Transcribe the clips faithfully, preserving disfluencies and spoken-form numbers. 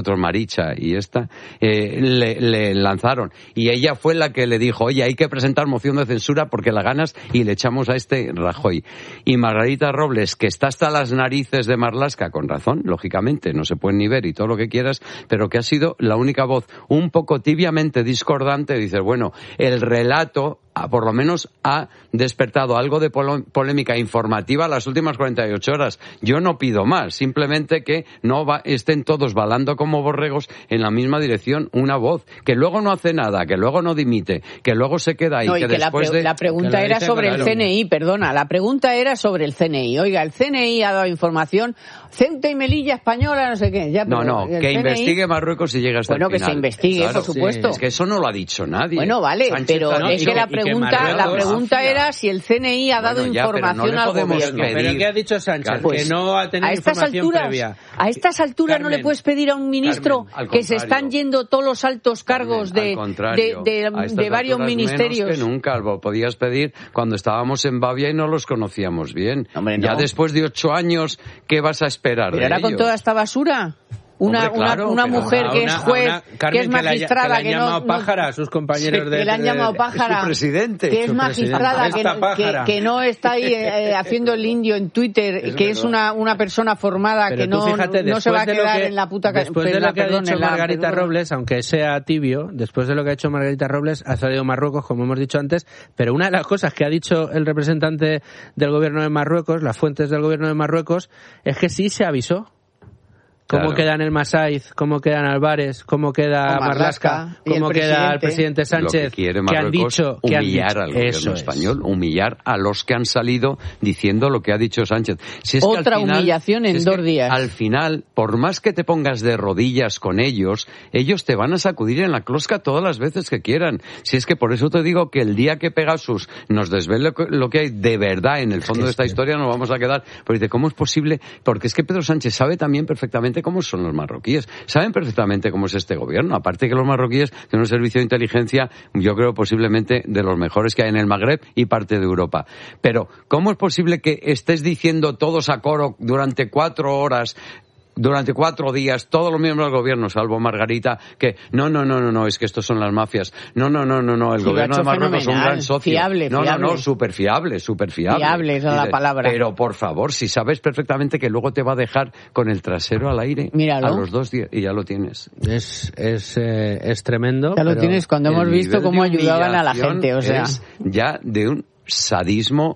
otros Maricha y esta, eh, le, le lanzaron. Y ella fue la que le dijo, oye, hay que presentar moción de censura porque la ganas y le echamos a este Rajoy. Y Margarita Robles, que está hasta las narices de Marlaska, con razón, lógicamente, no se puede ni ver y todo lo que quieras, pero que ha sido la única voz un poco tibiamente discordante, dices, bueno, el relato por lo menos ha despertado algo de polémica informativa las últimas cuarenta y ocho horas. Yo no pido más, simplemente que no va, estén todos balando como borregos en la misma dirección una voz, que luego no hace nada, que luego no dimite, que luego se queda ahí. No, y que que después la, pre- de, la pregunta que era sobre el C N I, perdona, la pregunta era sobre el C N I. Oiga, el C N I ha dado información, Ceuta y Melilla española, no sé qué. Ya, no, no, que C N I... investigue Marruecos y llegue hasta bueno, el final. Bueno, que se investigue, claro, por supuesto. Sí. Es que eso no lo ha dicho nadie. Bueno, vale, Sánchez pero no, es que, que la pregunta, la pregunta era si el C N I ha dado bueno, ya, información no al gobierno. Pedir. ¿Pero qué ha dicho Sánchez? Pues, que no ha tenido a estas información alturas, previa. A estas alturas Carmen, no le puedes pedir a un ministro Carmen, que se están yendo todos los altos cargos Carmen, de, de, de, de varios ministerios. Menos que nunca lo podías pedir cuando estábamos en Bavia y no los conocíamos bien. Hombre, no. Ya después de ocho años, ¿qué vas a esperar? Pero de ahora ellos? con toda esta basura. Una, Hombre, claro, una, una mujer una, que es juez, una, Carmen, que es magistrada, que, le, que, le han llamado no, pájara a sus compañeros sí, de... que le han llamado pájara, su presidente, que es su magistrada, que, que, que no está ahí eh, haciendo el indio en Twitter, es que verdad. Es una, una persona formada. Pero que no, fíjate, no se va a quedar que, en la puta... Después de lo que perdón, ha dicho la, Margarita perdón. Robles, aunque sea tibio, después de lo que ha hecho Margarita Robles, ha salido Marruecos, como hemos dicho antes, pero una de las cosas que ha dicho el representante del gobierno de Marruecos, las fuentes del gobierno de Marruecos, es que sí se avisó. Cómo claro. queda en el Masaiz, cómo queda en Álvarez, cómo queda Marlaska, cómo el queda el presidente Sánchez, que, quiere que han dicho que humillar han dicho, al gobierno eso español, es. humillar a los que han salido diciendo lo que ha dicho Sánchez. Si es Otra que al final, humillación en si es dos que días. Al final, por más que te pongas de rodillas con ellos, ellos te van a sacudir en la closca todas las veces que quieran. Si es que por eso te digo que el día que Pegasus nos desvele lo que hay de verdad en el fondo de esta historia, nos vamos a quedar. Pero dice, ¿cómo es posible? Porque es que Pedro Sánchez sabe también perfectamente cómo son los marroquíes. Saben perfectamente cómo es este gobierno. Aparte que los marroquíes tienen un servicio de inteligencia, yo creo posiblemente de los mejores que hay en el Magreb y parte de Europa. Pero, ¿cómo es posible que estés diciendo todos a coro durante cuatro horas... Durante cuatro días, todos los miembros del gobierno, salvo Margarita, que no, no, no, no, no, es que estos son las mafias. No, no, no, no, no, el sí, gobierno de Marruecos es un gran socio. Fiable, no, fiable. no, no, súper fiable, súper fiable. Fiable es la palabra. Pero, por favor, si sabes perfectamente que luego te va a dejar con el trasero al aire Míralo. a los dos días, y ya lo tienes. Es, es, eh, es tremendo. Ya lo tienes cuando hemos visto cómo ayudaban a la gente, o sea. Es ya de un sadismo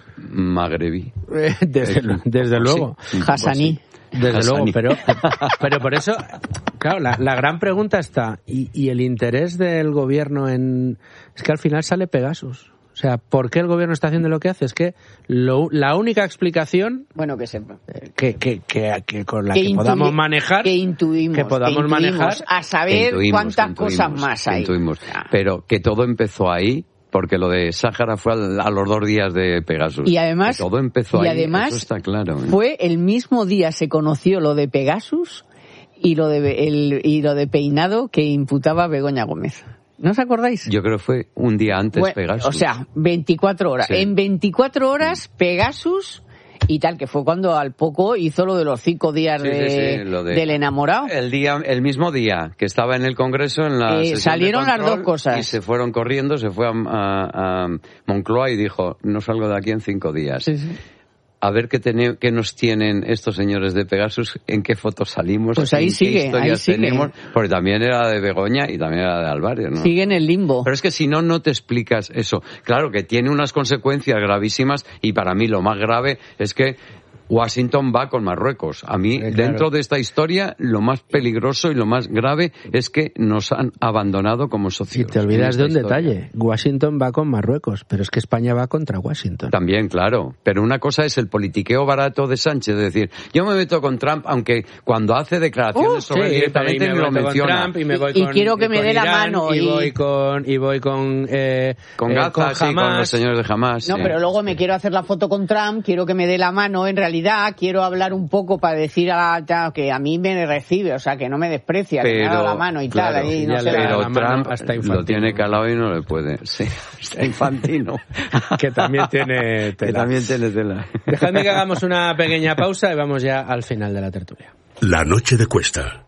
magrebí. desde, desde luego. Sí, Hassaní. Desde Hassaní. luego, pero, pero por eso, claro, la, la gran pregunta está, ¿y, y el interés del gobierno en...? Es que al final sale Pegasus. O sea, ¿por qué el gobierno está haciendo lo que hace? Es que lo, la única explicación... Bueno, que sepa. Que, que, que, que con la que, que intui- podamos manejar... Que intuimos. Que podamos que manejar... A saber intuimos, cuántas intuimos, cosas más hay. Intuimos. Pero que todo empezó ahí... Porque lo de Sáhara fue a los dos días de Pegasus. Y además, que todo empezó y ahí, además eso está claro. ¿eh? Fue el mismo día se conoció lo de Pegasus y lo de el, y lo de peinado que imputaba Begoña Gómez. ¿No os acordáis? Yo creo que fue un día antes bueno, Pegasus. O sea, veinticuatro horas. Sí. En veinticuatro horas Pegasus y tal, que fue cuando al poco hizo lo de los cinco días sí, de, sí, sí, lo de, del enamorado. El día, el mismo día que estaba en el Congreso, en la eh, salieron las dos cosas. Y se fueron corriendo, se fue a, a, a Moncloa y dijo, no salgo de aquí en cinco días. Sí, sí. A ver qué, ten, qué nos tienen estos señores de Pegasus, en qué fotos salimos, pues ahí en sigue, qué historias ahí sigue. tenemos, porque también era de Begoña y también era de Álvarez, ¿no? Sigue en el limbo. Pero es que si no, no te explicas eso. Claro que tiene unas consecuencias gravísimas y para mí lo más grave es que Washington va con Marruecos. A mí, sí, claro. Dentro de esta historia, lo más peligroso y lo más grave es que nos han abandonado como socios. Y te olvidas de un historia. detalle. Washington va con Marruecos, pero es que España va contra Washington. También, claro. Pero una cosa es el politiqueo barato de Sánchez, es decir, yo me meto con Trump, aunque cuando hace declaraciones uh, sobre sí, directamente me lo menciona. Trump y, me voy y, con, y quiero que y me dé la Irán, mano. Y, y voy con... Y voy con, eh, con eh, Gaza, con sí, con los señores de Hamas. No, sí. pero luego me quiero hacer la foto con Trump, quiero que me dé la mano, en realidad, quiero hablar hablar un poco para decir a, a, que a mí me recibe, o sea, que no me desprecia, pero, que me ha dado la mano y claro, tal. Ahí no pero la Trump hasta lo tiene calado y no le puede. Sí, está infantino. que también tiene tela. Que también tiene tela. Dejadme que hagamos una pequeña pausa y vamos ya al final de la tertulia. La noche de Cuesta,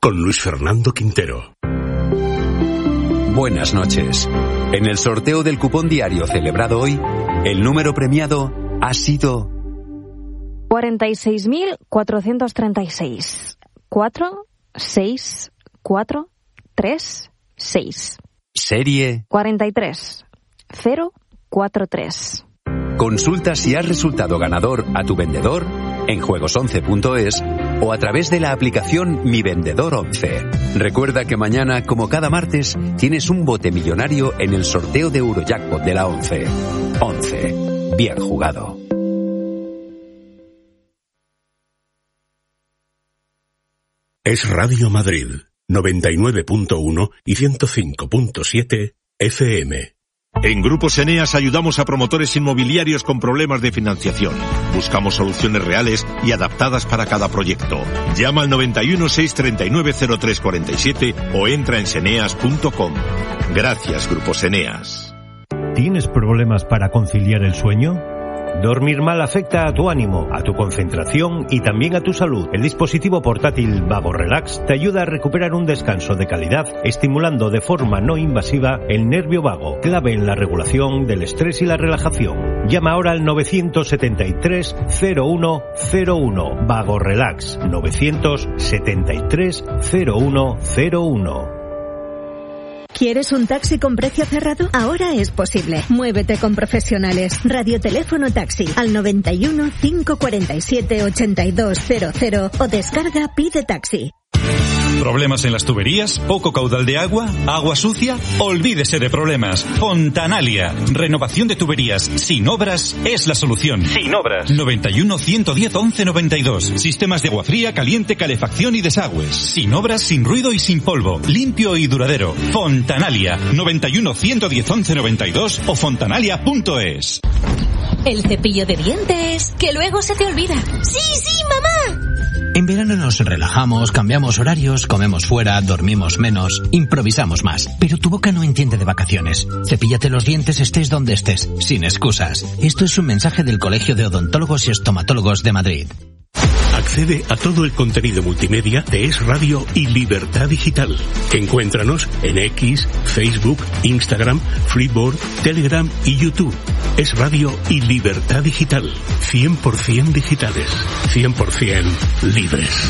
con Luis Fernando Quintero. Buenas noches. En el sorteo del cupón diario celebrado hoy, el número premiado ha sido cuarenta y seis mil cuatrocientos treinta y seis. cuatro, seis, cuatro, tres, seis. Serie cuarenta y tres cero cuatro tres. Consulta si has resultado ganador a tu vendedor en juegos once punto es o a través de la aplicación Mi Vendedor once. Recuerda que mañana, como cada martes, tienes un bote millonario en el sorteo de Eurojackpot de la once. once. Bien jugado. Es Radio Madrid, noventa y nueve punto uno y ciento cinco punto siete F M. En Grupos Eneas ayudamos a promotores inmobiliarios con problemas de financiación. Buscamos soluciones reales y adaptadas para cada proyecto. Llama al noventa y uno, seiscientos treinta y nueve, cero tres cuarenta y siete o entra en seneas punto com. Gracias, Grupos Eneas. ¿Tienes problemas para conciliar el sueño? Dormir mal afecta a tu ánimo, a tu concentración y también a tu salud. El dispositivo portátil Vago Relax te ayuda a recuperar un descanso de calidad, estimulando de forma no invasiva el nervio vago, clave en la regulación del estrés y la relajación. Llama ahora al novecientos setenta y tres, cero uno cero uno. Vago Relax, novecientos setenta y tres, cero uno cero uno. ¿Quieres un taxi con precio cerrado? Ahora es posible. Muévete con profesionales. Radioteléfono taxi al noventa y uno, cinco cuarenta y siete, ochenta y dos cero cero o descarga Pide Taxi. ¿Problemas en las tuberías? ¿Poco caudal de agua? ¿Agua sucia? Olvídese de problemas. Fontanalia. Renovación de tuberías sin obras es la solución. Sin obras. noventa y uno, ciento diez, once noventa y dos. Sistemas de agua fría, caliente, calefacción y desagües. Sin obras, sin ruido y sin polvo. Limpio y duradero. Fontanalia. noventa y uno, ciento diez, once noventa y dos o fontanalia punto es. El cepillo de dientes, que luego se te olvida. ¡Sí, sí, mamá! En verano nos relajamos, cambiamos horarios, comemos fuera, dormimos menos, improvisamos más. Pero tu boca no entiende de vacaciones. Cepíllate los dientes estés donde estés, sin excusas. Esto es un mensaje del Colegio de Odontólogos y Estomatólogos de Madrid. Accede a todo el contenido multimedia de Es Radio y Libertad Digital. Encuéntranos en X, Facebook, Instagram, Freeboard, Telegram y YouTube. Es Radio y Libertad Digital. cien por ciento digitales. cien por ciento libres.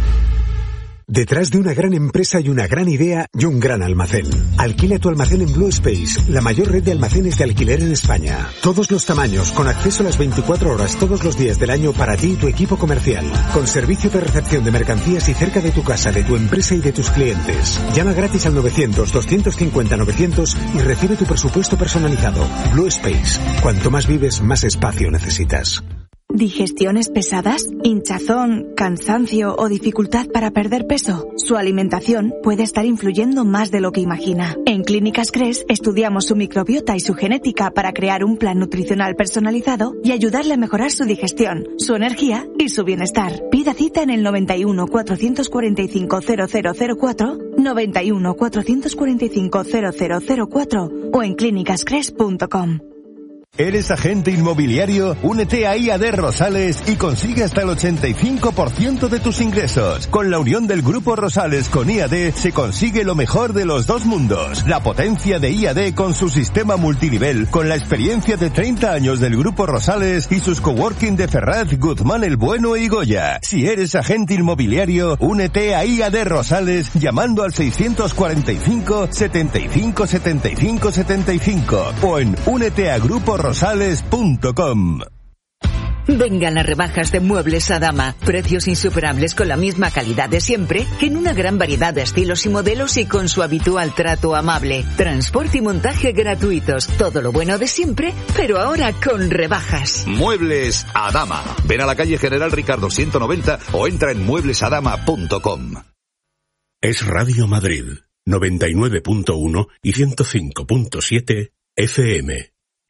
Detrás de una gran empresa hay una gran idea y un gran almacén. Alquila tu almacén en Blue Space, la mayor red de almacenes de alquiler en España. Todos los tamaños, con acceso a las veinticuatro horas todos los días del año para ti y tu equipo comercial. Con servicio de recepción de mercancías y cerca de tu casa, de tu empresa y de tus clientes. Llama gratis al novecientos, doscientos cincuenta, novecientos y recibe tu presupuesto personalizado. Blue Space. Cuanto más vives, más espacio necesitas. ¿Digestiones pesadas? ¿Hinchazón, cansancio o dificultad para perder peso? Su alimentación puede estar influyendo más de lo que imagina. En Clínicas Cres estudiamos su microbiota y su genética para crear un plan nutricional personalizado y ayudarle a mejorar su digestión, su energía y su bienestar. Pida cita en el noventa y uno, cuatrocientos cuarenta y cinco, cero cero cero cuatro, noventa y uno, cuatrocientos cuarenta y cinco, cero cero cero cuatro o en clínicas cres punto com. ¿Eres agente inmobiliario? Únete a I A D Rosales y consigue hasta el ochenta y cinco por ciento de tus ingresos. Con la unión del Grupo Rosales con I A D se consigue lo mejor de los dos mundos. La potencia de I A D con su sistema multinivel, con la experiencia de treinta años del Grupo Rosales y sus coworking de Ferraz, Guzmán el Bueno y Goya. Si eres agente inmobiliario, únete a I A D Rosales llamando al seiscientos cuarenta y cinco, setenta y cinco, setenta y cinco, setenta y cinco o en únete a Grupo Rosales punto com. Vengan las rebajas de Muebles Adama. Precios insuperables con la misma calidad de siempre, en una gran variedad de estilos y modelos y con su habitual trato amable. Transporte y montaje gratuitos. Todo lo bueno de siempre, pero ahora con rebajas. Muebles Adama. Ven a la calle General Ricardo ciento noventa o entra en muebles adama punto com. Es Radio Madrid, noventa y nueve punto uno y ciento cinco punto siete F M.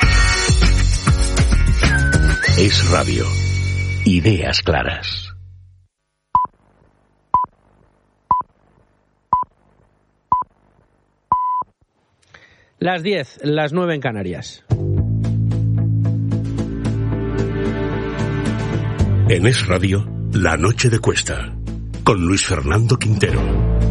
Es Radio. Ideas claras. Las diez, las nueve en Canarias. En Es Radio, La Noche de Cuesta, con Luis Fernando Quintero.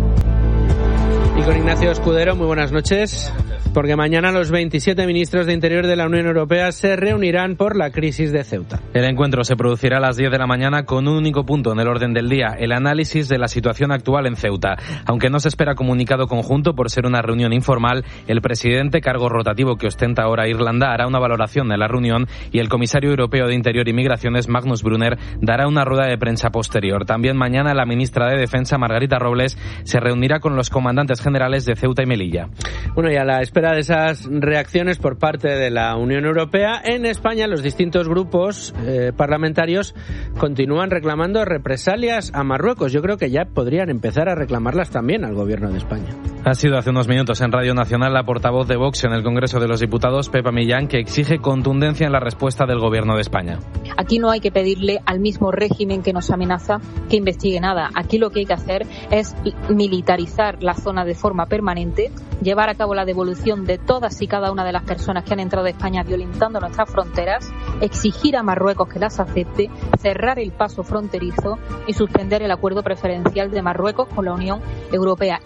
con Ignacio Escudero. Muy buenas noches. Porque mañana los veintisiete ministros de Interior de la Unión Europea se reunirán por la crisis de Ceuta. El encuentro se producirá a las diez de la mañana con un único punto en el orden del día, el análisis de la situación actual en Ceuta. Aunque no se espera comunicado conjunto por ser una reunión informal, el presidente, cargo rotativo que ostenta ahora Irlanda, hará una valoración de la reunión y el comisario europeo de Interior y Migraciones, Magnus Brunner, dará una rueda de prensa posterior. También mañana la ministra de Defensa, Margarita Robles, se reunirá con los comandantes generales de Ceuta y Melilla. Bueno, y a la espera de esas reacciones por parte de la Unión Europea, en España los distintos grupos eh, parlamentarios continúan reclamando represalias a Marruecos. Yo creo que ya podrían empezar a reclamarlas también al gobierno de España. Ha sido hace unos minutos en Radio Nacional la portavoz de Vox en el Congreso de los Diputados, Pepa Millán, que exige contundencia en la respuesta del gobierno de España. Aquí no hay que pedirle al mismo régimen que nos amenaza que investigue nada. Aquí lo que hay que hacer es militarizar la zona de forma permanente, llevar a cabo la devolución de todas y cada una de las personas que han entrado a España violentando nuestras fronteras, exigir a Marruecos que las acepte, cerrar el paso fronterizo y suspender el acuerdo preferencial de Marruecos con la Unión Europea.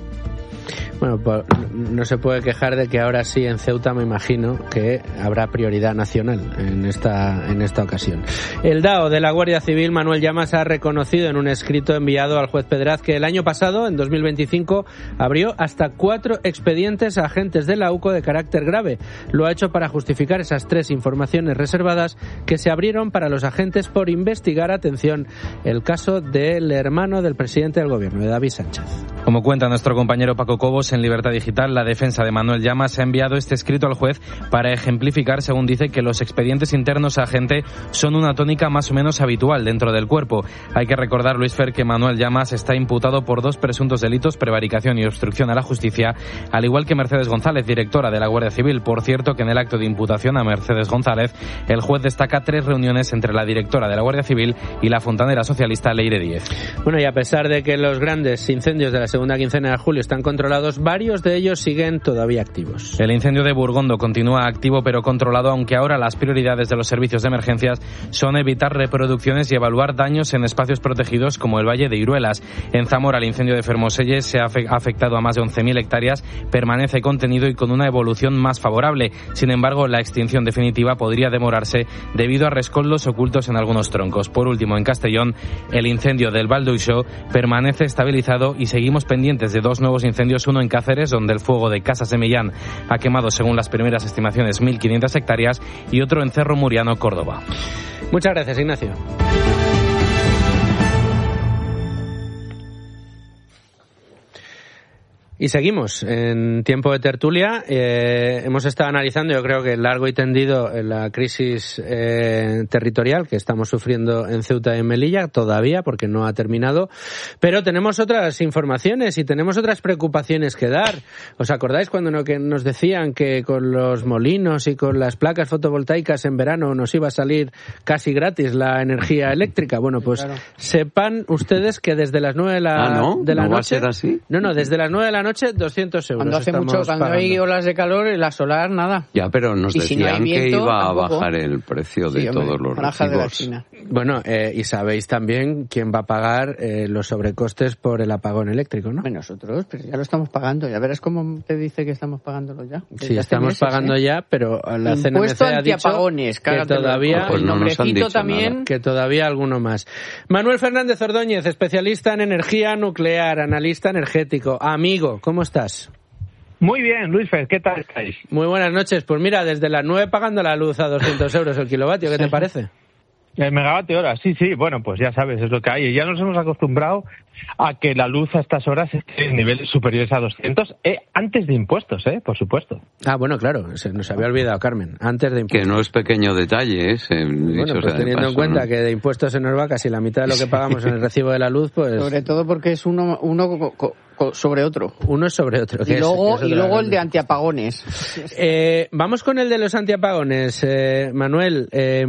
Bueno, pues no se puede quejar de que ahora sí en Ceuta me imagino que habrá prioridad nacional en esta en esta ocasión. El D A O de la Guardia Civil, Manuel Llamas, ha reconocido en un escrito enviado al juez Pedraz que el año pasado, en dos mil veinticinco, abrió hasta cuatro expedientes a agentes de la U C O de carácter grave. Lo ha hecho para justificar esas tres informaciones reservadas que se abrieron para los agentes por investigar, atención, el caso del hermano del presidente del gobierno, de David Sánchez. Como cuenta nuestro compañero Paco Cobos en Libertad Digital, la defensa de Manuel Llamas ha enviado este escrito al juez para ejemplificar, según dice, que los expedientes internos a agente son una tónica más o menos habitual dentro del cuerpo. Hay que recordar, Luis Fer, que Manuel Llamas está imputado por dos presuntos delitos, prevaricación y obstrucción a la justicia, al igual que Mercedes González, directora de la Guardia Civil. Por cierto, que en el acto de imputación a Mercedes González, el juez destaca tres reuniones entre la directora de la Guardia Civil y la fontanera socialista Leire Díez. Bueno, y a pesar de que los grandes incendios de la segunda quincena de julio están controlados, varios de ellos siguen todavía activos. El incendio de Burgondo continúa activo pero controlado, aunque ahora las prioridades de los servicios de emergencias son evitar reproducciones y evaluar daños en espacios protegidos como el Valle de Iruelas. En Zamora, el incendio de Fermoselle se ha afectado a más de once mil hectáreas, permanece contenido y con una evolución más favorable. Sin embargo, la extinción definitiva podría demorarse debido a rescoldos ocultos en algunos troncos. Por último, en Castellón, el incendio del Val d'Uixó permanece estabilizado y seguimos pendientes de dos nuevos incendios, uno en Cáceres, donde el fuego de Casas de Millán ha quemado, según las primeras estimaciones, mil quinientas hectáreas, y otro en Cerro Muriano, Córdoba. Muchas gracias, Ignacio. Y seguimos en tiempo de tertulia. Eh, hemos estado analizando, yo creo que largo y tendido, la crisis eh, territorial que estamos sufriendo en Ceuta y en Melilla, todavía, porque no ha terminado. Pero tenemos otras informaciones y tenemos otras preocupaciones que dar. ¿Os acordáis cuando no, que nos decían que con los molinos y con las placas fotovoltaicas en verano nos iba a salir casi gratis la energía eléctrica? Bueno, pues claro, sepan ustedes que desde las nueve de la, ah, ¿no? de la ¿No noche... va a ser así? No, no, desde las nueve de la noche noche, doscientos euros. Cuando hace mucho, cuando pagando. Hay olas de calor, la solar, nada. Ya, pero nos y decían si no viento, que iba a tampoco. bajar el precio de sí, hombre, todos los recibos. Bueno, eh, y sabéis también quién va a pagar eh, los sobrecostes por el apagón eléctrico, ¿no? Bueno, nosotros, pero ya lo estamos pagando. Ya verás cómo te dice que estamos pagándolo ya. Sí, ya estamos meses, pagando ¿eh? ya, pero la C N M C ha dicho que todavía, pues no nos han dicho también, nada. que todavía alguno más. Manuel Fernández Ordóñez, especialista en energía nuclear, analista energético, amigo, ¿cómo estás? Muy bien, Luis Fer, ¿qué tal estáis? Muy buenas noches. Pues mira, desde las nueve pagando la luz a doscientos euros el kilovatio, ¿qué te parece? El megavatio hora, sí, sí, bueno, pues ya sabes, es lo que hay. Y ya nos hemos acostumbrado a que la luz a estas horas esté en niveles superiores a doscientos, eh, antes de impuestos, eh, por supuesto. Ah, bueno, claro, se nos había olvidado, Carmen, antes de impuestos. Que no es pequeño detalle, ¿eh? Bueno, pues teniendo paso, en cuenta ¿no? que de impuestos se nos va casi la mitad de lo que pagamos en el recibo de la luz, pues... Sobre todo porque es uno... uno sobre otro. Uno es sobre otro. Y luego, es, y luego el de antiapagones. Eh, vamos con el de los antiapagones. Eh, Manuel, eh,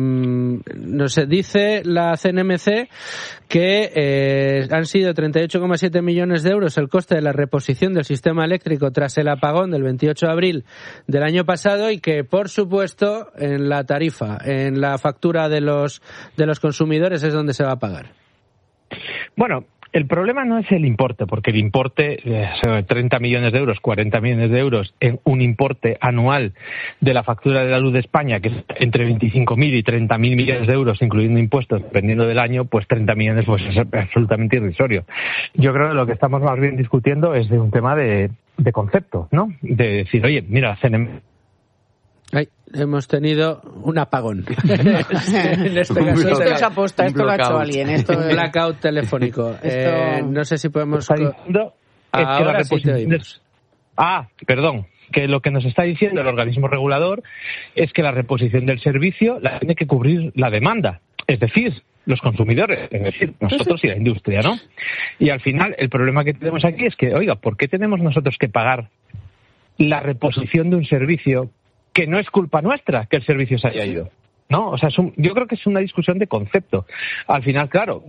nos dice la C N M C que eh, han sido treinta y ocho coma siete millones de euros el coste de la reposición del sistema eléctrico tras el apagón del veintiocho de abril del año pasado y que, por supuesto, en la tarifa, en la factura de los, de los consumidores es donde se va a pagar. Bueno, el problema no es el importe, porque el importe, eh, treinta millones de euros, cuarenta millones de euros en un importe anual de la factura de la luz de España, que es entre veinticinco mil y treinta mil millones de euros, incluyendo impuestos, dependiendo del año, pues treinta millones pues es absolutamente irrisorio. Yo creo que lo que estamos más bien discutiendo es de un tema de, de concepto, ¿no? De decir, oye, mira, C N M... Ay, hemos tenido un apagón. En este caso, esto es aposta, esto lo ha hecho alguien. Esto un es... blackout telefónico. Esto... Eh, no sé si podemos... Está diciendo es que la reposición de... Ah, perdón. Que lo que nos está diciendo el organismo regulador es que la reposición del servicio la tiene que cubrir la demanda. Es decir, los consumidores, es decir, nosotros y la industria, ¿no? Y al final, el problema que tenemos aquí es que, oiga, ¿por qué tenemos nosotros que pagar la reposición de un servicio que no es culpa nuestra que el servicio se haya ido? ¿No? O sea, es un, yo creo que es una discusión de concepto. Al final, claro,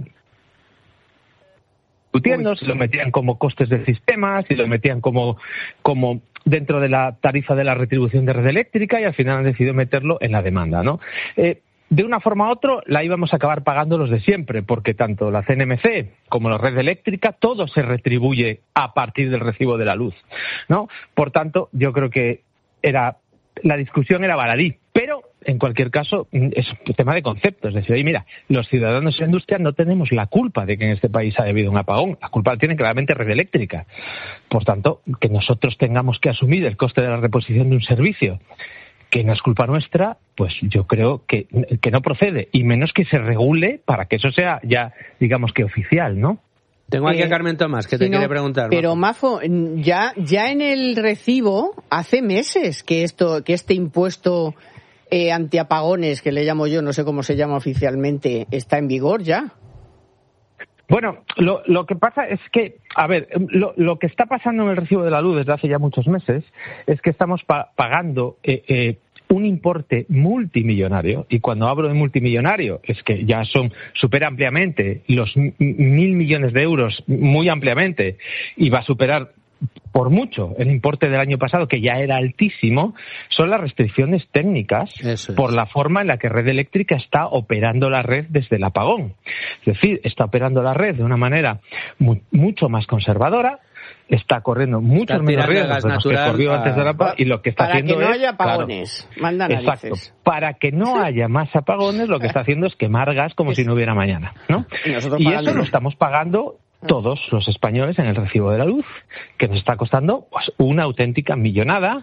discutiendo, si lo metían como costes del sistema, si lo metían como, como dentro de la tarifa de la retribución de red eléctrica, y al final han decidido meterlo en la demanda, ¿no? Eh, de una forma u otra la íbamos a acabar pagando los de siempre, porque tanto la C N M C como la red eléctrica, todo se retribuye a partir del recibo de la luz, ¿no? Por tanto, yo creo que era la discusión era baladí, pero en cualquier caso es un tema de concepto. Es decir, oye, mira, los ciudadanos y la industria no tenemos la culpa de que en este país haya habido un apagón. La culpa la tiene claramente red eléctrica. Por tanto, que nosotros tengamos que asumir el coste de la reposición de un servicio que no es culpa nuestra, pues yo creo que, que no procede, y menos que se regule para que eso sea ya, digamos que oficial, ¿no? Tengo aquí eh, a Carmen Tomás, que te sí, quiere no, preguntar. Pero, Mafo, ya, ya en el recibo, hace meses que esto, que este impuesto eh, antiapagones, que le llamo yo, no sé cómo se llama oficialmente, está en vigor ya. Bueno, lo, lo que pasa es que, a ver, lo, lo que está pasando en el recibo de la luz desde hace ya muchos meses es que estamos pa- pagando eh, eh, un importe multimillonario, y cuando hablo de multimillonario es que ya son, supera ampliamente los m- mil millones de euros, muy ampliamente, y va a superar por mucho el importe del año pasado, que ya era altísimo. Son las restricciones técnicas por la forma en la que Red Eléctrica está operando la red desde el apagón. Es decir, está operando la red de una manera mu- mucho más conservadora, está corriendo muchos menos riesgos de los que corrió antes del apagón, y lo que está para haciendo que no es, haya apagones. Claro, Manda narices. exacto, para que no haya más apagones, lo que está haciendo es quemar gas como si no hubiera mañana, ¿no? Y, y eso lo estamos pagando todos los españoles en el recibo de la luz, que nos está costando pues una auténtica millonada.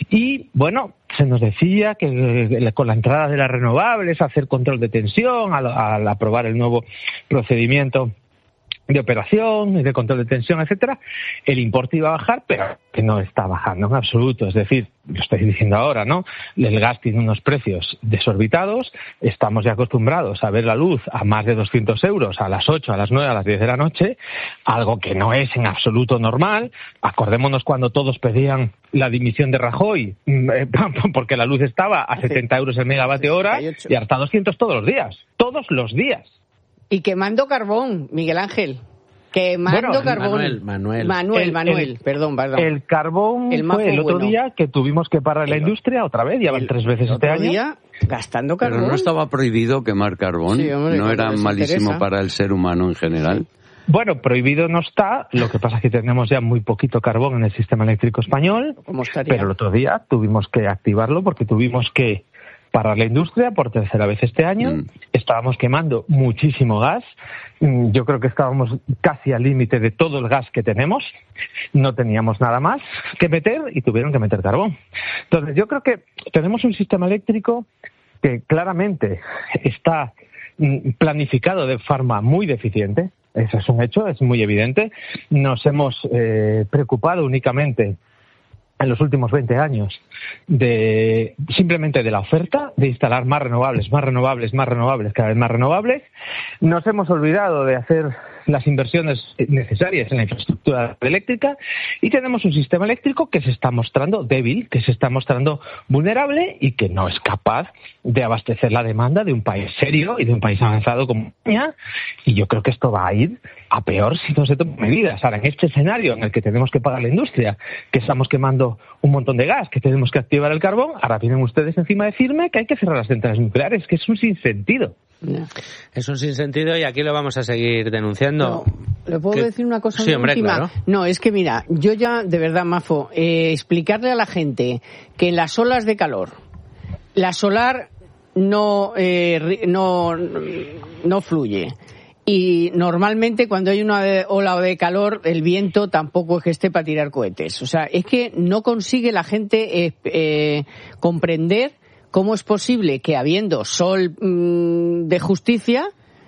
Y bueno, se nos decía que con la entrada de las renovables, hacer control de tensión, al, al aprobar el nuevo procedimiento de operación y de control de tensión, etcétera, el importe iba a bajar, pero que no está bajando en absoluto. Es decir, lo estoy diciendo ahora, ¿no? El gas tiene unos precios desorbitados, estamos ya acostumbrados a ver la luz a más de doscientos euros a las ocho, a las nueve, a las diez de la noche, algo que no es en absoluto normal. Acordémonos cuando todos pedían la dimisión de Rajoy, porque la luz estaba a setenta euros el megavatio hora, y hasta doscientos todos los días, todos los días. Y quemando carbón, Miguel Ángel. Quemando bueno, carbón. Manuel, Manuel. Manuel, el, Manuel, el, perdón, perdón. El carbón el fue el otro bueno. día que tuvimos que parar la industria otra vez, ya van tres veces el este otro año. Día, gastando carbón. Pero no estaba prohibido quemar carbón, sí, hombre, no era malísimo interesa. para el ser humano en general. Bueno, prohibido no está, lo que pasa es que tenemos ya muy poquito carbón en el sistema eléctrico español, pero el otro día tuvimos que activarlo porque tuvimos que parar la industria por tercera vez este año. Mm. Estábamos quemando muchísimo gas. Yo creo que estábamos casi al límite de todo el gas que tenemos. No teníamos nada más que meter y tuvieron que meter carbón. Entonces, yo creo que tenemos un sistema eléctrico que claramente está planificado de forma muy deficiente. Eso es un hecho, es muy evidente. Nos hemos eh, preocupado únicamente en los últimos veinte años de simplemente de la oferta, de instalar más renovables, más renovables, más renovables, cada vez más renovables. Nos hemos olvidado de hacer las inversiones necesarias en la infraestructura eléctrica, y tenemos un sistema eléctrico que se está mostrando débil, que se está mostrando vulnerable y que no es capaz de abastecer la demanda de un país serio y de un país avanzado como España. Y yo creo que esto va a ir a peor si no se toman medidas. Ahora, en este escenario en el que tenemos que pagar la industria, que estamos quemando un montón de gas, que tenemos que activar el carbón, ahora vienen ustedes encima de decirme que hay que cerrar las centrales nucleares, que es un sinsentido. No. Es un sinsentido y aquí lo vamos a seguir denunciando. No, ¿le puedo ¿Qué? decir una cosa Sí, hombre, última? claro. No, es que mira, yo ya, de verdad, Mafo, eh, explicarle a la gente que en las olas de calor, la solar no, eh, no, no fluye. Y normalmente cuando hay una ola de calor, el viento tampoco es que esté para tirar cohetes. O sea, es que no consigue la gente eh, eh, comprender cómo es posible que habiendo sol mmm, de justicia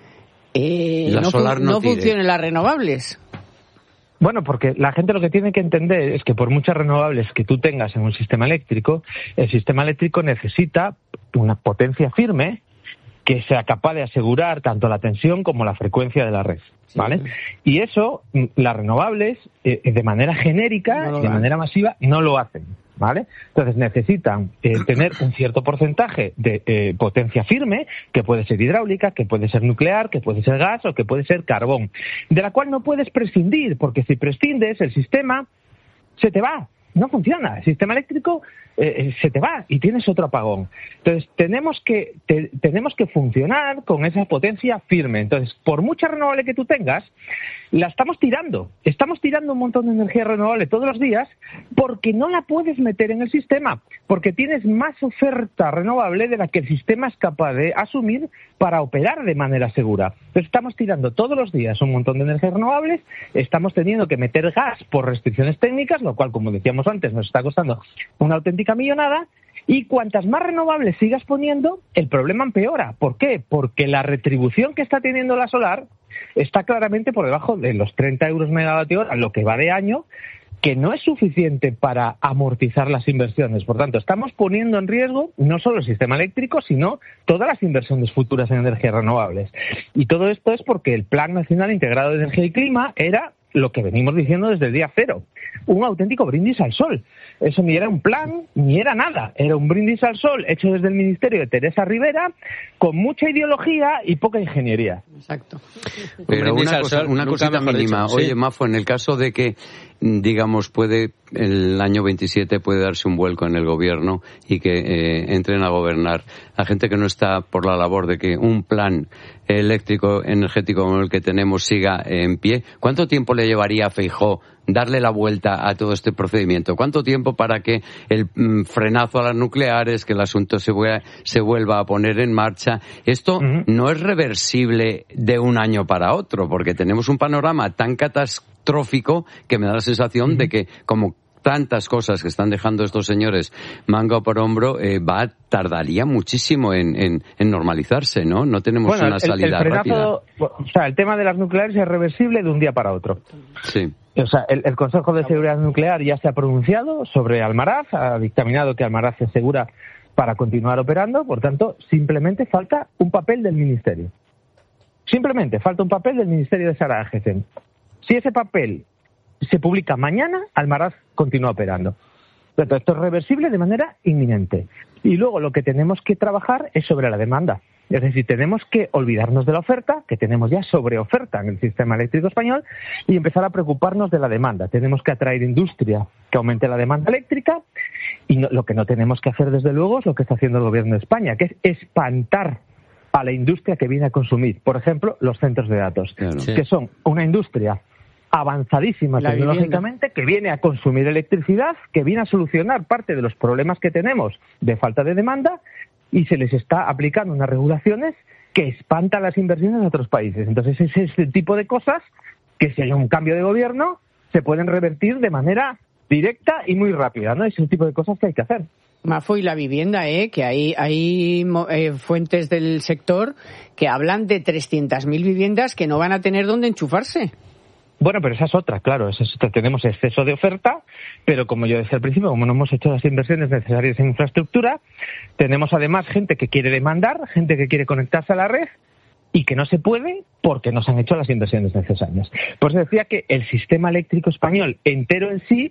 eh, la no, solar no, no funcionen las renovables. Bueno, porque la gente lo que tiene que entender es que por muchas renovables que tú tengas en un sistema eléctrico, el sistema eléctrico necesita una potencia firme que sea capaz de asegurar tanto la tensión como la frecuencia de la red, ¿vale? Sí. Y eso, las renovables, eh, de manera genérica, no de manera masiva, no lo hacen, ¿vale? Entonces necesitan eh, tener un cierto porcentaje de eh, potencia firme, que puede ser hidráulica, que puede ser nuclear, que puede ser gas o que puede ser carbón, de la cual no puedes prescindir, porque si prescindes, el sistema se te va. No funciona. El sistema eléctrico eh, se te va y tienes otro apagón. Entonces, tenemos que te, tenemos que funcionar con esa potencia firme. Entonces, por mucha renovable que tú tengas, la estamos tirando. Estamos tirando un montón de energía renovable todos los días porque no la puedes meter en el sistema, porque tienes más oferta renovable de la que el sistema es capaz de asumir para operar de manera segura. Entonces, estamos tirando todos los días un montón de energías renovables, estamos teniendo que meter gas por restricciones técnicas, lo cual, como decíamos antes, nos está costando una auténtica millonada, y cuantas más renovables sigas poniendo, el problema empeora. ¿Por qué? Porque la retribución que está teniendo la solar está claramente por debajo de los treinta euros megavatio hora, lo que va de año, que no es suficiente para amortizar las inversiones. Por tanto, estamos poniendo en riesgo no solo el sistema eléctrico, sino todas las inversiones futuras en energías renovables. Y todo esto es porque el Plan Nacional Integrado de Energía y Clima era lo que venimos diciendo desde el día cero, un auténtico brindis al sol. Eso ni era un plan, ni era nada. Era un brindis al sol hecho desde el Ministerio de Teresa Rivera, con mucha ideología y poca ingeniería. Exacto. Pero una, cosa, sol, una cosita mínima. Dicho, Oye, sí. Mafo, en el caso de que, digamos, puede el año veintisiete puede darse un vuelco en el gobierno y que eh, entren a gobernar la gente que no está por la labor de que un plan eléctrico energético como el que tenemos siga en pie, ¿cuánto tiempo le llevaría a Feijóo darle la vuelta a todo este procedimiento? ¿Cuánto tiempo para que el mm, frenazo a las nucleares, que el asunto se, vuelva, se vuelva a poner en marcha? Esto uh-huh. no es reversible de un año para otro, porque tenemos un panorama tan catastrófico que me da la sensación uh-huh. de que, como tantas cosas que están dejando estos señores manga por hombro, eh, va tardaría muchísimo en, en, en normalizarse, ¿no? No tenemos bueno, una el, salida el frenazo, rápida. O sea, el tema de las nucleares es reversible de un día para otro. Sí. O sea, el, el Consejo de Seguridad Nuclear ya se ha pronunciado sobre Almaraz, ha dictaminado que Almaraz se asegura para continuar operando, por tanto, simplemente falta un papel del Ministerio. Simplemente falta un papel del Ministerio de Sara Agesen. Si ese papel se publica mañana, Almaraz continúa operando. Esto es reversible de manera inminente. Y luego lo que tenemos que trabajar es sobre la demanda. Es decir, tenemos que olvidarnos de la oferta, que tenemos ya sobreoferta en el sistema eléctrico español, y empezar a preocuparnos de la demanda. Tenemos que atraer industria que aumente la demanda eléctrica, y no, lo que no tenemos que hacer, desde luego, es lo que está haciendo el Gobierno de España, que es espantar a la industria que viene a consumir. Por ejemplo, los centros de datos, claro, sí. que son una industria avanzadísima la tecnológicamente, vivienda. Que viene a consumir electricidad, que viene a solucionar parte de los problemas que tenemos de falta de demanda, y se les está aplicando unas regulaciones que espantan las inversiones de otros países. Entonces, ese es el tipo de cosas que, si hay un cambio de gobierno, se pueden revertir de manera directa y muy rápida, ¿no? Es el tipo de cosas que hay que hacer. Mafo, y la vivienda, ¿eh? Que hay, hay eh, fuentes del sector que hablan de trescientas mil viviendas que no van a tener dónde enchufarse. Bueno, pero esa es otra, claro, esa es otra. Tenemos exceso de oferta, pero como yo decía al principio, como no hemos hecho las inversiones necesarias en infraestructura, tenemos además gente que quiere demandar, gente que quiere conectarse a la red y que no se puede porque no se han hecho las inversiones necesarias. Por eso decía que el sistema eléctrico español entero en sí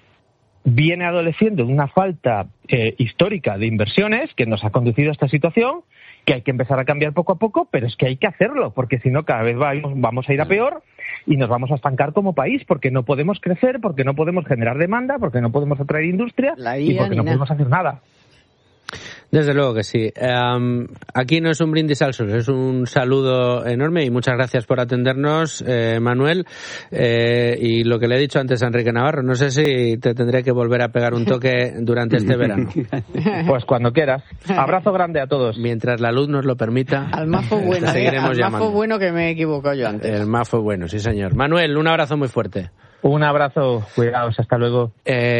viene adoleciendo de una falta eh, histórica de inversiones que nos ha conducido a esta situación, que hay que empezar a cambiar poco a poco, pero es que hay que hacerlo, porque si no cada vez vamos a ir a peor y nos vamos a estancar como país, porque no podemos crecer, porque no podemos generar demanda, porque no podemos atraer industria y porque no podemos hacer nada. Desde luego que sí. Um, aquí no es un brindis al sol, es un saludo enorme y muchas gracias por atendernos, eh, Manuel. Eh, y lo que le he dicho antes a Enrique Navarro, no sé si te tendré que volver a pegar un toque durante este verano. Pues cuando quieras. Abrazo grande a todos. Mientras la luz nos lo permita. Al mafo bueno, te seguiremos eh, al llamando. mafo bueno que me he equivocado yo antes. El mafo bueno, sí señor. Manuel, un abrazo muy fuerte. Un abrazo, cuidaos, hasta luego.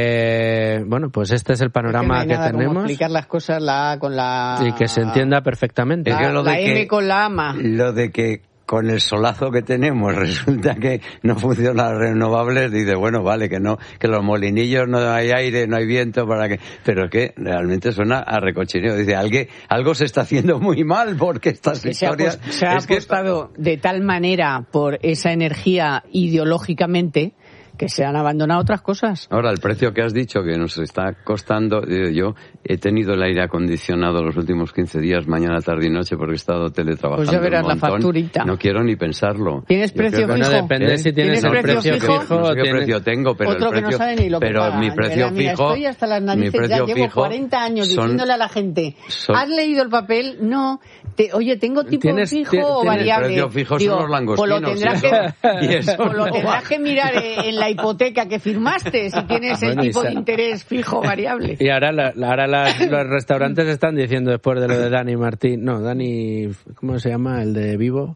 Eh, bueno, pues este es el panorama es que, no hay que nada tenemos. Como explicar las cosas la A con la... Y que se entienda perfectamente. La, Es que lo de la M que- con la ama. Lo de que con el solazo que tenemos resulta que no funcionan las renovables, dice, bueno, vale, que no, que los molinillos no hay aire, no hay viento, para que, pero es que realmente suena a recochineo. Dice, algo, algo se está haciendo muy mal porque estas Que se ha, historias... apos- se ha es que- apostado de tal manera por esa energía ideológicamente que se han abandonado otras cosas. Ahora, el precio que has dicho que nos está costando, eh, yo he tenido el aire acondicionado los últimos quince días, mañana, tarde y noche, porque he estado teletrabajando. Pues ya verás un la montón. facturita. No quiero ni pensarlo. ¿Tienes Yo precio creo que- fijo? Bueno, depende ¿Eh? si tienes, ¿Tienes el precio precio fijo? fijo. No sé o qué tienes- precio tengo, pero Otro el que precio, no sabe ni lo que pero paga. mi De precio verdad, mira, fijo, estoy hasta las mi narices, ya precio llevo fijo cuarenta años son- diciéndole a la gente, son- ¿has leído el papel? No. Te- oye, ¿tengo tipo ¿Tienes- fijo ti- o tienes variable? precio fijo? Son Digo, los langostinos, pues lo tendrás y eso- que, y eso pues lo no tendrás va. que mirar en, en la hipoteca que firmaste, si tienes el Bueno, tipo Isa. de interés fijo o variable. Y ahora, la- la- ahora las- los restaurantes están diciendo, después de lo de Dani Martín, no, Dani, ¿cómo se llama? El de Vivo,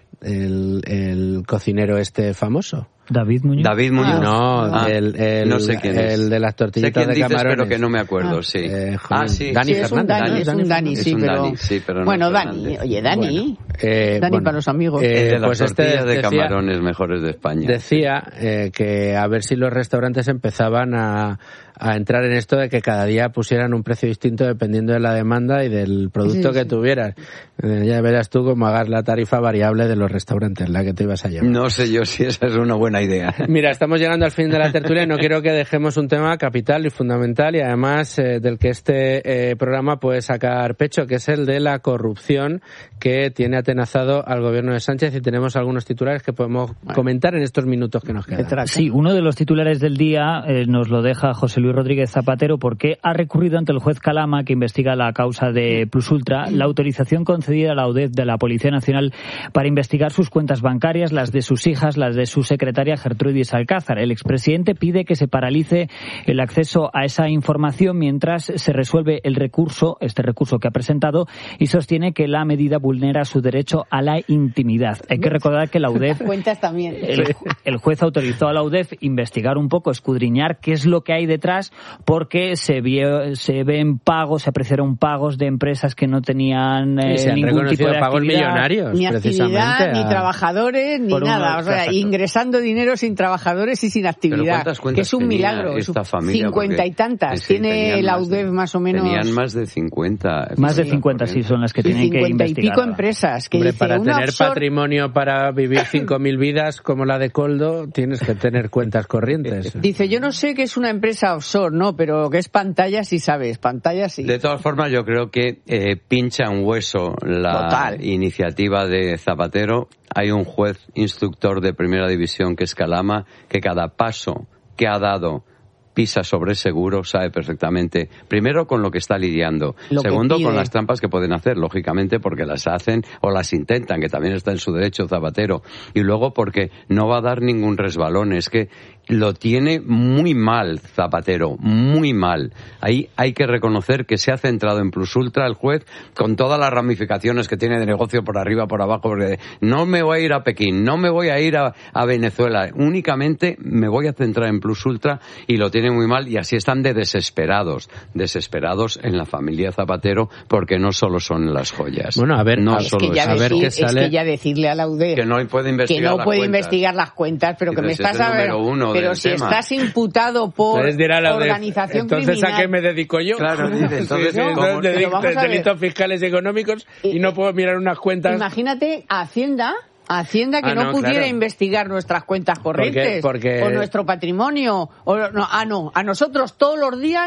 el, el cocinero este famoso. David Muñoz. David Muñoz. No, Ah, el, el, no sé quién es. el de las Sé tortillitas quién de dices, camarones. pero que no me acuerdo, Ah, sí. eh, ah, joder, sí. Dani Sí, es un Fernández. Dani, es un Dani, Es sí, un pero... Dani, sí, pero no bueno, Fernández. Dani, oye, Dani, Eh, Dani bueno, para los amigos. eh, El de las pues este tortillas de decía- camarones mejores de España. Decía eh, que a ver si los restaurantes empezaban a, a entrar en esto de que cada día pusieran un precio distinto dependiendo de la demanda y del producto Sí, que sí. tuvieras. Eh, ya verás tú cómo hagas la tarifa variable de los restaurantes, la que te ibas a llevar. No sé yo si esa es una buena idea. Mira, estamos llegando al fin de la tertulia y no quiero que dejemos un tema capital y fundamental y además eh, del que este eh, programa puede sacar pecho, que es el de la corrupción que tiene atenazado al gobierno de Sánchez, y tenemos algunos titulares que podemos comentar en estos minutos que nos quedan. Sí, uno de los titulares del día eh, nos lo deja José Luis Rodríguez Zapatero, porque ha recurrido ante el juez Calama, que investiga la causa de Plus Ultra, la autorización concedida a la U D E F de la Policía Nacional para investigar sus cuentas bancarias, las de sus hijas, las de su secretaria Gertrudis Alcázar. El expresidente pide que se paralice el acceso a esa información mientras se resuelve el recurso, este recurso que ha presentado, y sostiene que la medida vulnera su derecho a la intimidad. Hay que recordar que la U D E F, Cuentas también. el, el juez autorizó a la U D E F investigar un poco, escudriñar qué es lo que hay detrás, porque se vio, se ven pagos, se apreciaron pagos de empresas que no tenían eh, Sí, se han ningún tipo reconocido de pagos actividad. millonarios, Ni precisamente. actividad, ni a- trabajadores, ni Por uno, nada. O sea, exacto. ingresando dinero sin trabajadores y sin actividad. ¿cuántas cuentas Que es un tenía milagro. esta es familia? Cincuenta Porque y tantas. sí, Tiene tenían la más U D E F de- más o menos. Tenían más de cincuenta. Más de cincuenta, sí, son las que y tienen que cincuenta y investigar. pico empresas. Que Hombre, dice, para una tener offshore- patrimonio para vivir cinco mil vidas como la de Coldo, tienes que tener cuentas corrientes. Dice, yo no sé qué es una empresa offshore, no, pero que es pantalla sí sabes, pantalla sí. De todas formas, yo creo que eh, pincha un hueso la Total. iniciativa de Zapatero. Hay un juez instructor de primera división, que es Calama, que cada paso que ha dado pisa sobre seguro, sabe perfectamente, primero, con lo que está lidiando, Lo que segundo, pide. con las trampas que pueden hacer, lógicamente, porque las hacen o las intentan, que también está en su derecho Zapatero, y luego porque no va a dar ningún resbalón. Es que lo tiene muy mal Zapatero, muy mal. Ahí hay que reconocer que se ha centrado en Plus Ultra el juez, con todas las ramificaciones que tiene de negocio por arriba, por abajo, porque no me voy a ir a Pekín, no me voy a ir a, a Venezuela, únicamente me voy a centrar en Plus Ultra, y lo tiene muy mal, y así están de desesperados, desesperados en la familia Zapatero, porque no solo son las joyas. Bueno, a ver, no a- es, solo que ya a ver decir- qué es sale. que ya decirle a la U D E F que no puede que investigar no las puede cuentas. investigar las cuentas, pero que me Entonces, estás es el a ver, número uno pero del si tema. estás imputado por Entonces dirá la U D E F, organización entonces criminal. ¿a qué me dedico yo? Claro, dice, entonces, Sí, sí, ¿cómo? entonces, Pero vamos a ver. delitos fiscales y económicos y no puedo mirar unas cuentas. Imagínate a Hacienda, a Hacienda que Ah, no, no, pudiera claro. investigar nuestras cuentas corrientes Porque- porque- o nuestro patrimonio, o no, ah no, a nosotros todos los días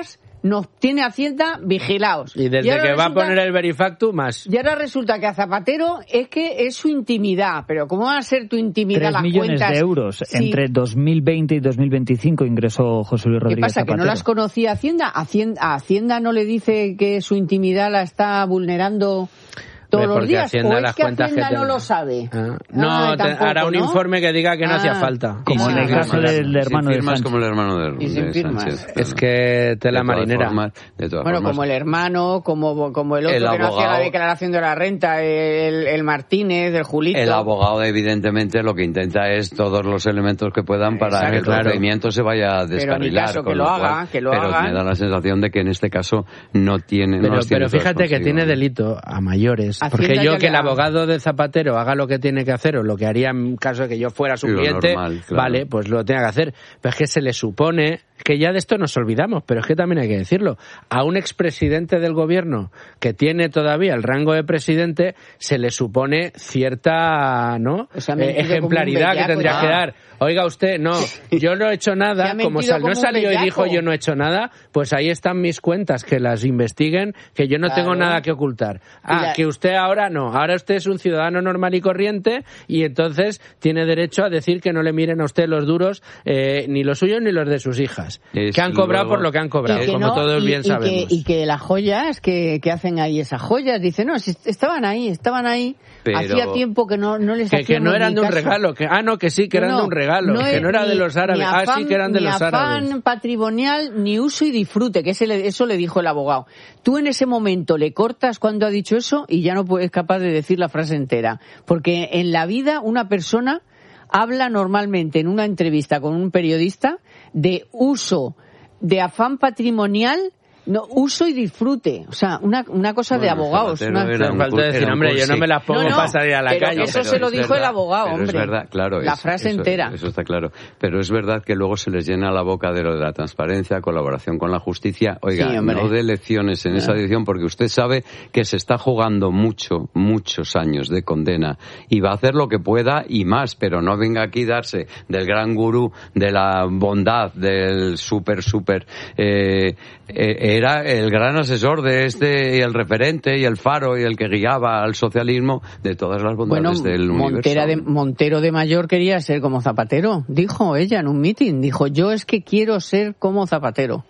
nos tiene Hacienda vigilados. Y desde y que resulta, va a poner el Verifactu, más. Y ahora resulta que a Zapatero es que es su intimidad. Pero ¿cómo va a ser tu intimidad? Tres las millones cuentas? de euros. Sí. Entre dos mil veinte y dos mil veinticinco ingresó José Luis Rodríguez ¿Qué pasa? Zapatero. ¿Que no las conocía Hacienda? Hacienda? ¿A Hacienda no le dice que su intimidad la está vulnerando todos los días? Hacienda, ¿O es las que cuentas Hacienda que no tenga. lo sabe? Ah, no, Ah, te, tampoco, hará un ¿no? informe que diga que no Ah. hacía falta. Como en el caso del hermano de Sánchez. como el hermano de, Y sin de firmas. Sánchez. Es que te la De todas marinera. formas- de todas Bueno, formas, como el hermano, como, como el otro El que no hacía la abogado- declaración de la renta, el, el Martínez, el Julito. el abogado, evidentemente, lo que intenta es todos los elementos que puedan para Exacto, que el claro. procedimiento se vaya a Pero ni descarrilar. caso, que con lo cual- haga, que lo pero hagan. me da la sensación de que en este caso no tiene... no Pero, las tiene pero todas fíjate que consigo. tiene delito a mayores. Hacienda Porque ya yo le que el ha- abogado de Zapatero haga lo que tiene que hacer o lo que haría en caso de que yo fuera su Sí, lo cliente, normal, claro. vale, pues lo tenga que hacer. Pero es que se le supone, que ya de esto nos olvidamos, pero es que también hay que decirlo, a un expresidente del gobierno que tiene todavía el rango de presidente, se le supone cierta, ¿no? O sea, ha Eh, mentido como un ejemplaridad que bellaco, tendría ya. que dar. Oiga usted, no, yo no he hecho Se nada, ha como mentido sal, como no un salió y bellaco. dijo yo no he hecho nada, pues ahí están mis cuentas, que las investiguen, que yo no Claro. tengo nada que ocultar. Ah, Y la- que usted ahora no, ahora usted es un ciudadano normal y corriente y entonces tiene derecho a decir que no le miren a usted los duros, eh, ni los suyos ni los de sus hijas, Es que han cobrado luego- por lo que han cobrado, Y que como no, todos y- bien y que- sabemos. y que las joyas, que, que hacen ahí esas joyas, dice, no, si estaban ahí, estaban ahí, Pero- hacía tiempo que no, no les que, que hacíamos no eran ni de un caso. regalo, que ah no, que sí, que eran No, de un regalo, que es no era de ni- los árabes, ni ah afán, sí que eran de ni los afán árabes. patrimonial, ni uso y disfrute, que ese le- eso le dijo el abogado. Tú en ese momento le cortas cuando ha dicho eso y ya no puedes capaz de decir la frase entera. Porque en la vida una persona habla normalmente en una entrevista con un periodista de uso, de afán patrimonial, no, uso y disfrute. O sea, una, una cosa de Bueno, abogados. Zapatero una- era un Falta cur- decir, era un hombre, yo no cursi. me las pongo No, no, para salir a la pero calle. que eso pero se lo es dijo verdad, el abogado, pero hombre. Es verdad, claro. La es- frase eso- entera. Eso está claro. Pero es verdad que luego se les llena la boca de lo de la transparencia, colaboración con la justicia. Oiga, Sí, hombre. no dé lecciones en esa edición porque usted sabe que se está jugando mucho, muchos años de condena y va a hacer lo que pueda y más, pero no venga aquí a darse del gran gurú, de la bondad, del súper, súper... Eh, eh, era el gran asesor de este y el referente y el faro y el que guiaba al socialismo de todas las Bueno, bondades del Montera de, universo. Montero de mayor quería ser como Zapatero, dijo ella en un mitin. Dijo, yo es que quiero ser como Zapatero.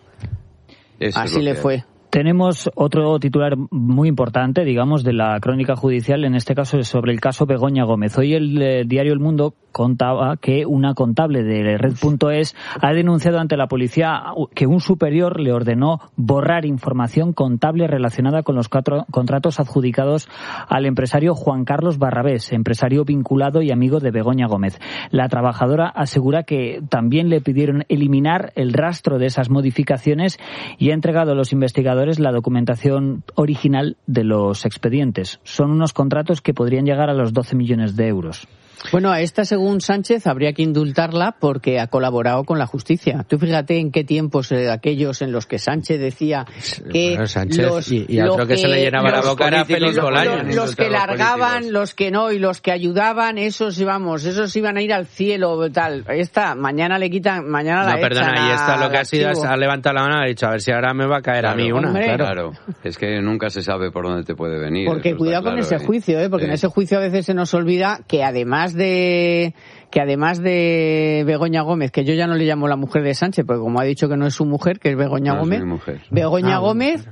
Eso es Así lo le que fue. hay. Tenemos otro titular muy importante, digamos, de la crónica judicial, en este caso es sobre el caso Begoña Gómez. Hoy el eh, diario El Mundo contaba que una contable de Red punto es ha denunciado ante la policía que un superior le ordenó borrar información contable relacionada con los cuatro contratos adjudicados al empresario Juan Carlos Barrabés, empresario vinculado y amigo de Begoña Gómez. La trabajadora asegura que también le pidieron eliminar el rastro de esas modificaciones y ha entregado a los investigadores la documentación original de los expedientes. Son unos contratos que podrían llegar a los doce millones de euros. Bueno, a esta, según Sánchez, habría que indultarla porque ha colaborado con la justicia. Tú fíjate en qué tiempos eh, aquellos en los que Sánchez decía que Bueno, Sánchez los, y, y a los otro que, se le llenaba la los boca era políticos, Félix Bolaños. Los, los que largaban, los que no y los que ayudaban, esos íbamos, esos iban a ir al cielo, tal. Esta, mañana le quitan, mañana la No, perdona, echan y esta lo que al ha sido es archivo. ha levantado la mano y ha dicho, a ver si ahora me va a caer a mí una. hombre. Claro. Claro, es que nunca se sabe por dónde te puede venir. Porque eso está cuidado con claro, ese ¿eh? juicio, ¿eh? Porque Sí. en ese juicio a veces se nos olvida que además de que además de Begoña Gómez, que yo ya no le llamo la mujer de Sánchez, porque como ha dicho que no es su mujer, que es Begoña No es Gómez, mi mujer. Begoña Ah, Gómez,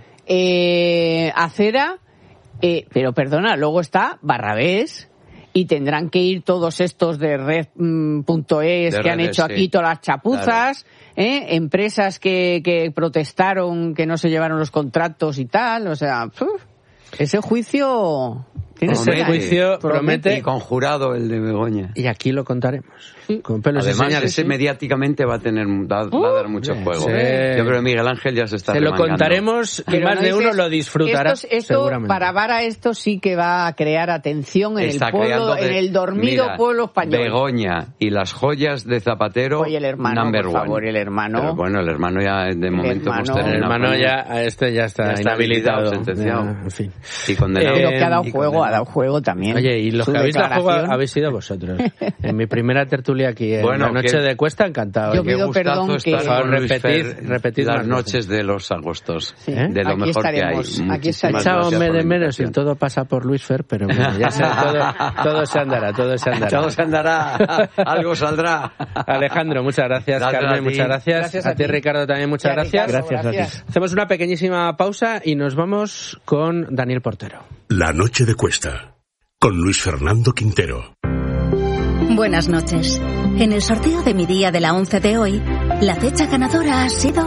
eh, Acera, eh, pero perdona, luego está Barrabés, y tendrán que ir todos estos de Red punto es De que han redes, hecho sí. aquí todas las chapuzas, ¿eh? Empresas que, que protestaron, que no se llevaron los contratos y tal, o sea, ¡puf! Ese juicio tiene Ese tela, ¿eh? juicio promete- Y conjurado el de Begoña. Y aquí lo contaremos. Con pelos y Además, señales. ese mediáticamente va a tener va, va a dar mucho juego. sí. Yo creo que Miguel Ángel ya se está Se lo remangando. contaremos y Pero más no de uno dices, lo disfrutará. Esto, esto seguramente. para Vara esto sí que va a crear atención en Está el pueblo, creando de- en el dormido Mira, pueblo español. Begoña y las joyas de Zapatero. Oye, el hermano, number por favor, one. el hermano. Pero bueno, el hermano ya de momento hermano- hemos terminado El hermano con él. ya, este ya está, Ya está inhabilitado. habilitado, sentenciado. Ya, en fin. Y condenado. Pero que ha dado Y juego, condenado. ha dado juego también. Oye, y los Su que habéis dado juego declaración. habéis sido vosotros. En mi primera tertulia aquí, en Bueno, la noche que- de Cuesta, encantado. Yo Qué pido gustazo perdón estar que- con Luis Repetid- Fer, repetid las más noches de los agostos, ¿Eh? de lo Aquí mejor estaremos, que hay. aquí Muchísimas estaremos. gracias Echábame por de la menos y invitación. todo pasa por Luis Fer, pero bueno, ya sé, todo, todo se andará, todo se andará. Todo se andará, algo saldrá. Alejandro, muchas gracias. Gracias Carmen, a ti. muchas gracias. Gracias a a ti, ti. Ricardo, también muchas Y a gracias. Ricardo, gracias. gracias. Hacemos una pequeñísima pausa y nos vamos con Daniel Portero. La noche de Cuesta, con Luis Fernando Quintero. Buenas noches. En el sorteo de mi día de la once de hoy, la fecha ganadora ha sido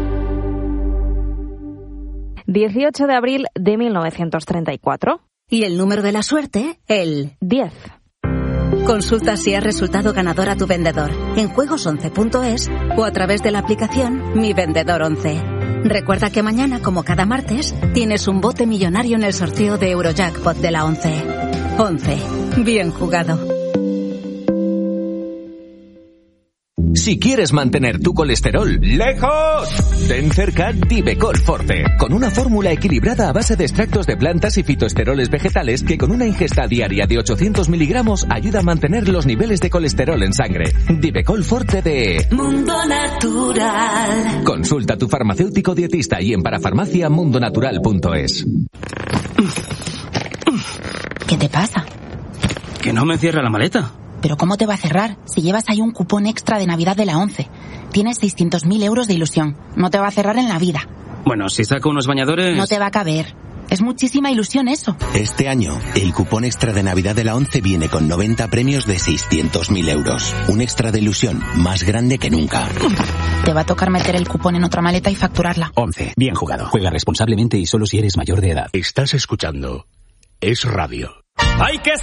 dieciocho de abril de mil novecientos treinta y cuatro. y el número de la suerte, el diez. Consulta si has resultado ganador a tu vendedor en juegos once punto es o a través de la aplicación Mi Vendedor once. Recuerda que mañana, como cada martes, tienes un bote millonario en el sorteo de Eurojackpot de la once. once. Bien jugado. Si quieres mantener tu colesterol lejos, ten cerca Divecol Forte, con una fórmula equilibrada a base de extractos de plantas y fitoesteroles vegetales que con una ingesta diaria de ochocientos miligramos ayuda a mantener los niveles de colesterol en sangre. Divecol Forte de Mundo Natural. Consulta a tu farmacéutico dietista y en parafarmacia mundonatural punto es. ¿Qué te pasa? Que no me cierra la maleta. ¿Pero cómo te va a cerrar si llevas ahí un cupón extra de Navidad de la once? Tienes seiscientos mil euros de ilusión. No te va a cerrar en la vida. Bueno, si saco unos bañadores... No te va a caber. Es muchísima ilusión eso. Este año, el cupón extra de Navidad de la once viene con noventa premios de seiscientos mil euros. Un extra de ilusión más grande que nunca. Te va a tocar meter el cupón en otra maleta y facturarla. once. Bien jugado. Juega responsablemente y solo si eres mayor de edad. Estás escuchando Es Radio. Hay que